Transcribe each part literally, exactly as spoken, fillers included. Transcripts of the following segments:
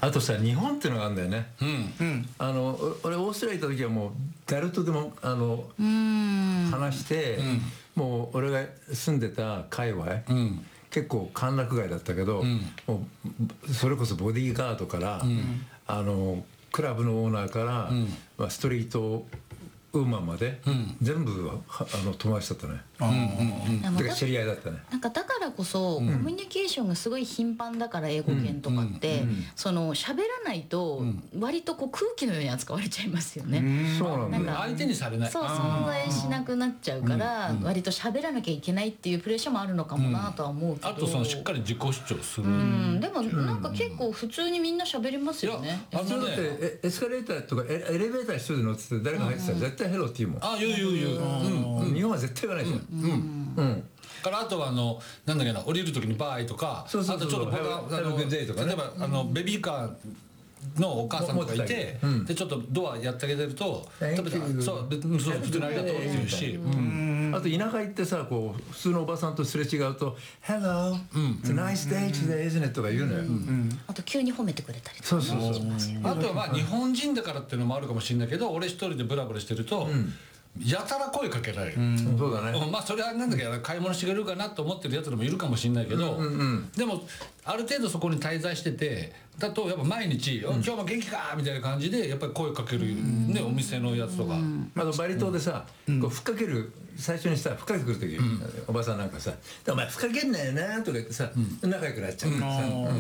あとさ、日本っていうのがあるんだよね。 うん、 あの俺オーストラリア行った時はもう誰とでもあの話して、もう俺が住んでた界隈、うん、結構歓楽街だったけど、うん、もうそれこそボディーガードから、うん、あのクラブのオーナーから、うん、まあ、ストリートウーマンまで、うん、全部あの友達だったね。うんうんうん、だから知り合いだったね。 なんかだからこそ、うん、コミュニケーションがすごい頻繁だから英語圏とかって、うんうんうん、その喋らないと割とこう空気のように扱われちゃいますよね。うん、 そうなんだ。 なんか相手にされない。 そう存在しなくなっちゃうから、うんうん、割と喋らなきゃいけないっていうプレッシャーもあるのかもなとは思うけど。 うん、あとそのしっかり自己主張する。 うん、でもなんか結構普通にみんな喋りますよね。 普通だってエスカレーターとかエレベーター一人で乗ってて誰か入ってたら絶対ヘロって言うもん。 あ、言う言う言う。うんうん、日本は絶対言わないじゃん。うんうん。 からあとはあのなんだっけな、降りる時にバイとか、 そうそうそう、 あとちょっと僕はあの例えばあのベビーカーのお母さんとかいて、うん、でちょっとドアやってあげてると、例えばそうそう普通にありがとうって言うし、うん、 あと田舎行ってさ、こう普通のおばさんとすれ違うと Hello、うん、It's a nice day today isn't it とか言うのよ。うんうん、 あと急に褒めてくれたりとか、 そうそうそう。 あとはまあ日本人だからっていうのもあるかもしれないけど、俺一人でブラブラしてると、うん、やたら声かけられる。うん、そうだね。まあそれはなんだっけ、買い物してくれるかなと思ってるやつでもいるかもしれないけど、うんうんうん、でもある程度そこに滞在しててだとやっぱ毎日、うん、今日も元気かみたいな感じでやっぱり声かける、ね、お店のやつとか、うん、 あのバリ島でさ、うん、こうふっかける最初にさふっかけてくる時、うん、おばさんなんかさ「お前ふっかけんなよな」とか言ってさ、うん、仲良くなっちゃうからさ、うんうん、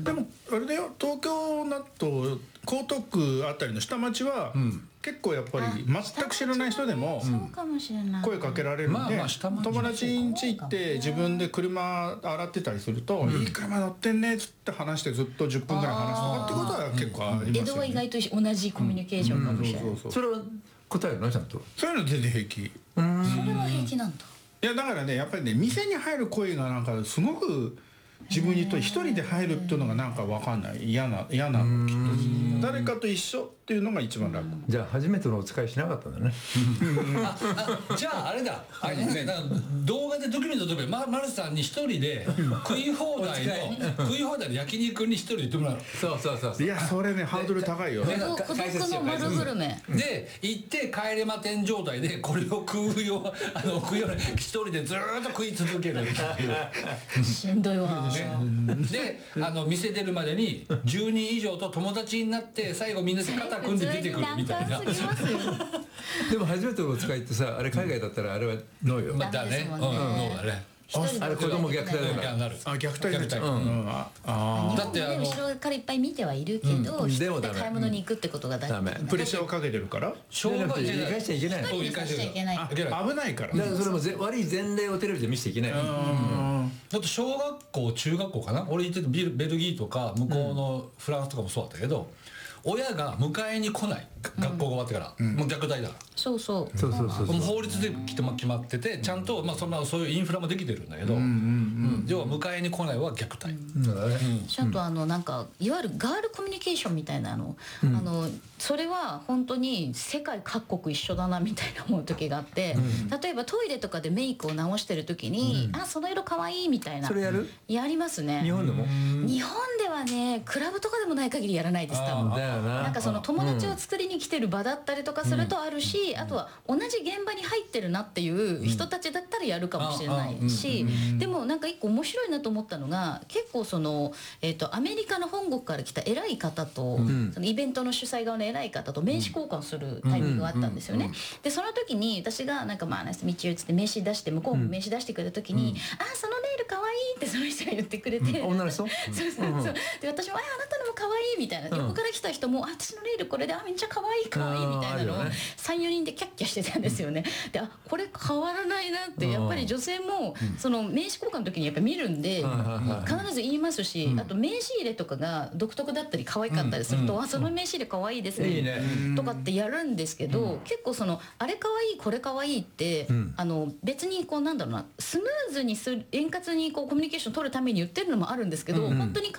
でもあれだよ、東京だと江東区あたりの下町は、うん、結構やっぱり全く知らない人でも声かけられるんで、友達ん家行って自分で車洗ってたりすると「いい車乗ってんね」っつって話してずっとじゅっぷんぐらい話すとかってことは結構ありますよね。 江戸は意外と同じコミュニケーションかもしれない。 それは答えるのちゃんと。 そういうの全然平気。 それは平気なんだ。 いやだからね、やっぱりね、店に入る声がなんかすごく自分にと一人で入るっていうのがなんか分かんない、嫌な嫌なのきっと。誰かと一緒っていうのが一番楽。 じゃあ初めてのお使いしなかったんだね。 ああ、じゃああれだ、あれね、なんか動画でドキュメント撮ってま丸さんに一人で食い放題の食い放題の焼肉に一人で行ってもらうの。 そうそうそうそう。 いやそれねハードル高いよ。 孤独の丸グルメで行って帰れまてん状態でこれを食うよ、あの食うように一人でずーっと食い続けるっていう。 しんどいわ。 で、あの店出るまでにじゅうにん以上と友達になって最後みんなで肩組んで出てくるみたいな。 でも初めてのお使いってさ、あれ海外だったらあれはノーよ。 まあだね、うん、ノーだね。 あれ子供虐待だから。 あ、虐待だった。 だってあの後ろからいっぱい見てはいるけど、一人で買い物に行くってことがダメ。 プレッシャーをかけてるから。 障害理解しちゃいけない。 一人でさしちゃいけない。 危ないから。 だからそれも悪い前例をテレビで見せちゃいけない。 だって小学校中学校かな、俺行ってたベルギーとか向こうのフランスとかもそうだったけど、親が迎えに来ない、学校が終わってから、うん、もう虐待だから。 そうそうそうそうそうそう。 法律で決まってて、ちゃんとまあそんなそういうインフラもできてるんだけど、要は迎えに来ないは虐待。 あとあのなんかいわゆるガールコミュニケーションみたいなの、うん、あのそれは本当に世界各国一緒だなみたいな思う時があって、うん、例えばトイレとかでメイクを直してる時に、うん、あその色可愛いみたいな。 それやる？ やりますね。 日本でも？ 日本ではね、クラブとかでもない限りやらないです多分。なんかその友達を作りに来てる場だったりとかするとあるし、うん、あとは同じ現場に入ってるなっていう人たちだったらやるかもしれないし、でもなんか一個面白いなと思ったのが、結構その、えーと、アメリカの本国から来た偉い方と、うん、そのイベントの主催側の偉い方と名刺交換するタイミングがあったんですよね。でその時に私がなんかまあ「ナイスミーチュー」っつって名刺出して、向こうも名刺出してくれた時に「うん、あそのネイルかわいい」ってその人が言ってくれて、 うん、女の人そうそうそう、うん、で私も「ああなたのもかわいい」みたいな、うん、横から来た人も「あ私のネイルこれであめっちゃかわいいかわいい」みたいなのをさんよにんでキャッキャしてたんですよね。であこれ変わらないなって、やっぱり女性もその名刺交換の時にやっぱ見るんで必ず言いますし、あと名刺入れとかが独特だったり可愛かったりすると「あその名刺入れ可愛いですね」とかってやるんですけど、結構そのあれ可愛いこれ可愛いってあの別にこうなんだろうな、スムーズにする円滑にこうコミュニケーション取るために言ってるのもあるんですけど、本当に可愛いから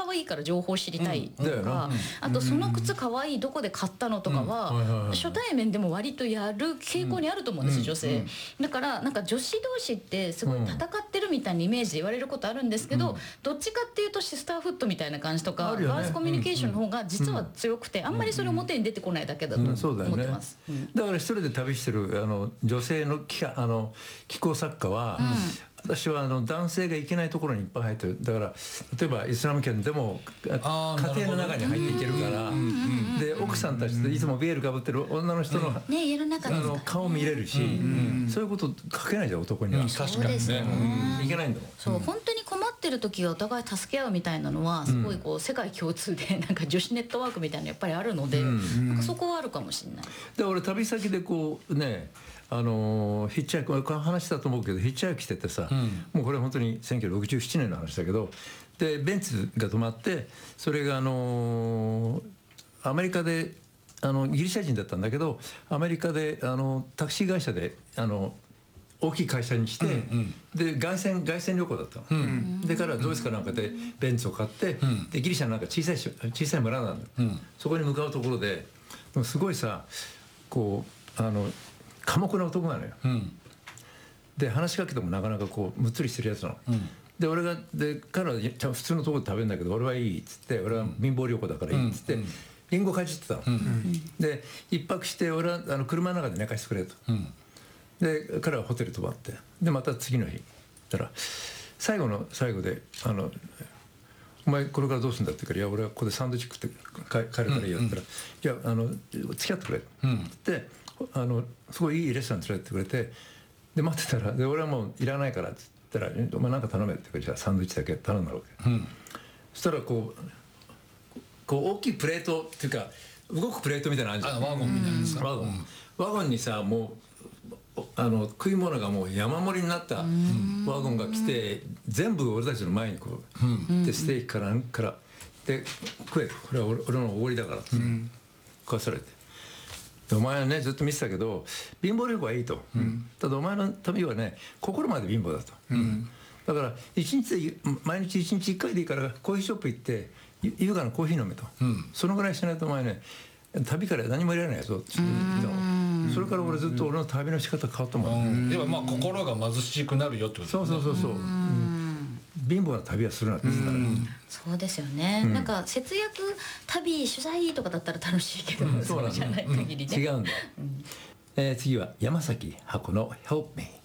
情報を知りたいとか、あとその靴かわいいどこで買ったのとかは初対面でも割とやる傾向にあると思うんですよ、女性だから。なんか女子同士ってすごい戦ってるみたいなイメージで言われることあるんですけど、どっちかっていうとシスターフットみたいな感じとか、ガールズコミュニケーションの方が実は強くて、あんまりそれ表に出てこないだけだと思ってます。 だから一人で旅してるあの女性の気あの気候作家は、私はあの男性が行けないところにいっぱい入ってる。だから例えばイスラム圏でも家庭の中に入っていけるから、で奥さんたちといつもベールかぶってる女の人の顔見れるし、そういうこと書けないじゃん、男には。 確かにね、 いけないんだもん。 そう、本当に困ってる時はお互い助け合うみたいなのはすごいこう世界共通で、なんか女子ネットワークみたいなやっぱりあるので、なんかそこはあるかもしれない。 で俺旅先でこうね、あのヒッチハイク、これ話したと思うけどヒッチハイクしててさ、うん、もうこれ本当にせんきゅうひゃくろくじゅうななねんの話だけど、でベンツが止まって、それがあのアメリカであのギリシャ人だったんだけど、アメリカであのタクシー会社であの大きい会社にして、うんうん、で凱旋凱旋旅行だったの、うん、でからドイツかなんかでベンツを買って、うん、でギリシャのなんか小さい小さい村なんだ、うん、そこに向かうところで、でもすごいさこうあの寡黙な男なのよ、うん、で話しかけてもなかなかこうむっつりしてるやつなの、うん、で俺がで彼は普通のところで食べるんだけど、俺はいいっつって、俺は貧乏旅行だからいいっつって、うん、リンゴかじってたの、うん、で一泊して俺はあの車の中で寝かしてくれと、うん、で彼はホテル泊まって、でまた次の日行ったら最後の最後であのお前これからどうするんだって言うから、いや俺はここでサンドイッチ食って帰るからいいよって言ったら、いやあの付き合ってくれって言って、あのすごいいいレストラン連れてってくれて、で待ってたら、で俺はもういらないからって言ったら、お前なんか頼めって言うから、じゃあサンドイッチだけ頼んだわけ、うん、そしたらこうこう大きいプレートっていうか動くプレートみたいなのあるじゃん、 あワゴンみたいなやつか、 ワゴン、うん、ワゴンにさもうあの食い物がもう山盛りになったワゴンが来て、全部俺たちの前にこう、うん、でステーキからなんからで食えと、これは俺のおごりだからって、うん、食わされて。お前はねずっと見てたけど貧乏旅行はいいと、うん、ただお前の旅はね心まで貧乏だと、うん、だから一日で毎日一日一回でいいからコーヒーショップ行って優雅なコーヒー飲めと、うん、そのぐらいしないとお前ね旅から何も得られないぞって言ったの。それから俺ずっと俺の旅の仕方変わったもんね。 でもまあ心が貧しくなるよってことですね。そうそうそうそう、うん、貧乏な旅はするなって言ったから、うん、 そうですよね、うん、なんか節約旅取材とかだったら楽しいけど、うん、そうじゃない限りね、 違うんだ、うん、えー、次は山崎箱の Help Me。